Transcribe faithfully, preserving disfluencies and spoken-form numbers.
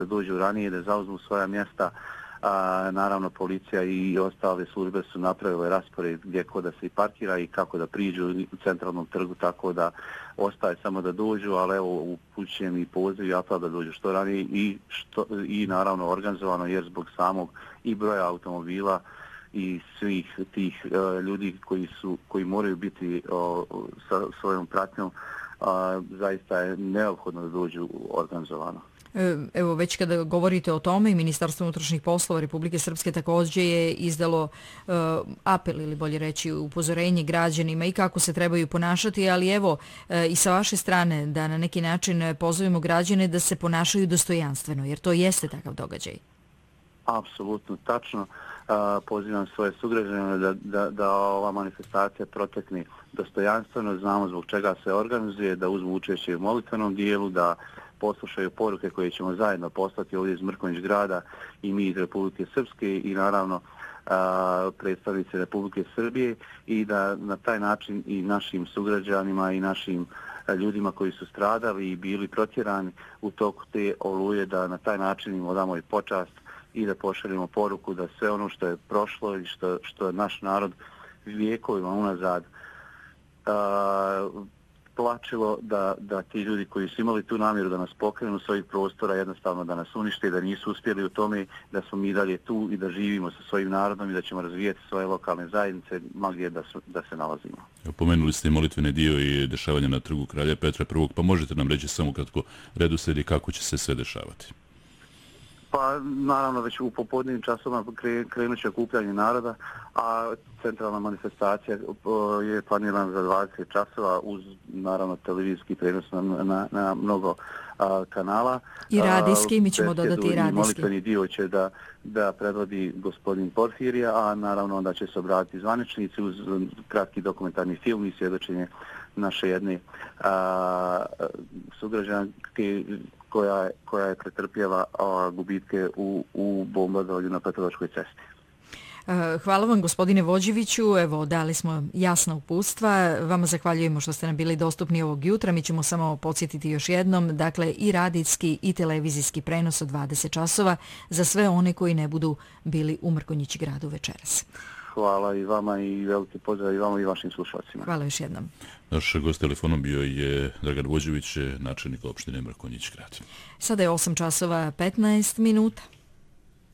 da dođu ranije, da zauzmu svoja mjesta. A, naravno, policija i ostale službe su napravile raspored gdje ko da se i parkira i kako da priđu u centralnom trgu, tako da ostaje samo da dođu, ali evo upućujem i poziv i apel da dođu što ranije i, što, i naravno organizovano, jer zbog samog i broja automobila i svih tih uh, ljudi koji su koji moraju biti uh, sa svojom pratnjom, uh, zaista je neophodno da dođu organizovano. Evo, već kada govorite o tome, Ministarstvo unutrašnjih poslova Republike Srpske također je izdalo uh, apel ili bolje reći upozorenje građanima i kako se trebaju ponašati, ali evo uh, i sa vaše strane da na neki način pozovemo građane da se ponašaju dostojanstveno, jer to jeste takav događaj. Apsolutno, tačno. Uh, pozivam svoje sugrađane da, da, da ova manifestacija protekne dostojanstveno, znamo zbog čega se organizuje, da uzmu učešće u molitvenom dijelu, da poslušaju poruke koje ćemo zajedno poslati ovdje iz Mrkonjić grada i mi iz Republike Srpske i naravno a, predstavnici Republike Srbije i da na taj način i našim sugrađanima i našim ljudima koji su stradali i bili protjerani u toku te oluje, da na taj način im odamo i počast i da pošaljemo poruku da sve ono što je prošlo i što, što je naš narod vijekovima unazad a, plačilo da, da ti ljudi koji su imali tu namjeru da nas pokrenu svojih prostora, jednostavno da nas unište, da nisu uspjeli u tome, da smo mi dalje tu i da živimo sa svojim narodom i da ćemo razvijeti svoje lokalne zajednice ma gdje da, su, da se nalazimo. Pomenuli ste molitveni dio i dešavanja na trgu Kralja Petra prvog, pa možete nam reći samo kratko redoslijed kako će se sve dešavati? Pa naravno već u popodnevnim časovima krenut će okupljanje naroda, a centralna manifestacija je planirana za dvadeset časova uz naravno televizijski prenos na, na, na mnogo a, kanala. I radijski, mi ćemo dodati i radijski. Molitveni dio će da, da predvodi gospodin Porfirija, a naravno onda će se obratiti zvaničnici uz kratki dokumentarni film i svjedočenje naše jedne a, sugrađanke koja, koja je pretrpjela a, gubitke u, u bombardovanju na Petrovačkoj cesti. Hvala vam gospodine Vođeviću, evo dali smo jasna uputstva, vama zahvaljujemo što ste nam bili dostupni ovog jutra, mi ćemo samo podsjetiti još jednom, dakle i radijski i televizijski prenos od dvadeset časova za sve one koji ne budu bili u Mrkonjić gradu večeras. Hvala i vama i veliki pozdrav i vama i vašim slušalcima. Hvala još jednom. Naš gost telefonom bio je Dragan Vođević, načelnik opštine Mrkonjić grad. Sada je osam časova petnaest minuta.